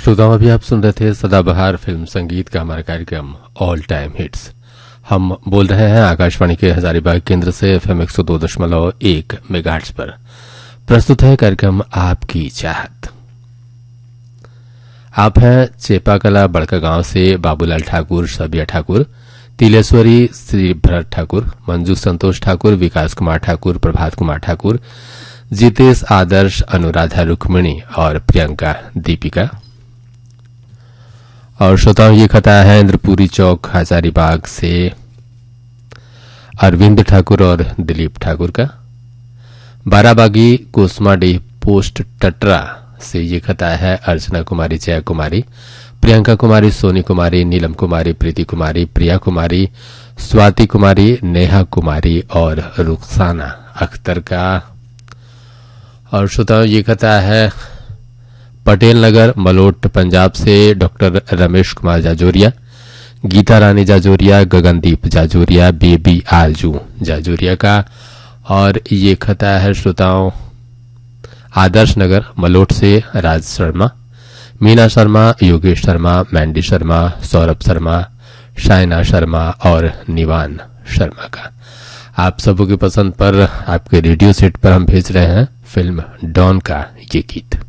श्रोताओं, अभी आप सुन रहे थे सदाबहार फिल्म संगीत का हमारा कार्यक्रम ऑल टाइम हिट्स। हम बोल रहे हैं आकाशवाणी के हजारीबाग केंद्र से FM 102.1 मेगाहर्ट्ज पर। प्रस्तुत है कार्यक्रम आपकी चाहत। आप हैं चेपाकला बड़का गांव से बाबूलाल ठाकुर, सबिया ठाकुर, तिलेश्वरी श्री भरत ठाकुर, मंजू संतोष ठाकुर, विकास कुमार ठाकुर, प्रभात कुमार ठाकुर, जितेश आदर्श, अनुराधा रुक्मिणी और प्रियंका दीपिका। और श्रोताओं, ये खता है इंद्रपुरी चौक हजारीबाग से अरविंद ठाकुर और दिलीप ठाकुर का। बाराबागी कोसमाडी पोस्ट टटरा से ये खता है अर्चना कुमारी, जया कुमारी, प्रियंका कुमारी, सोनी कुमारी, नीलम कुमारी, प्रीति कुमारी, प्रिया कुमारी, स्वाति कुमारी, नेहा कुमारी और रुखसाना अख्तर का। और श्रोताओं, ये खता है पटेल नगर मलोट पंजाब से डॉक्टर रमेश कुमार जाजोरिया, गीता रानी जाजोरिया, गगनदीप जाजोरिया, बेबी आलजू जाजोरिया का। और ये खता है श्रोताओं आदर्श नगर मलोट से राज शर्मा, मीना शर्मा, योगेश शर्मा, मैंडी शर्मा, सौरभ शर्मा, शाइना शर्मा और निवान शर्मा का। आप सबों की पसंद पर आपके रेडियो सेट पर हम भेज रहे हैं फिल्म डॉन का ये गीत।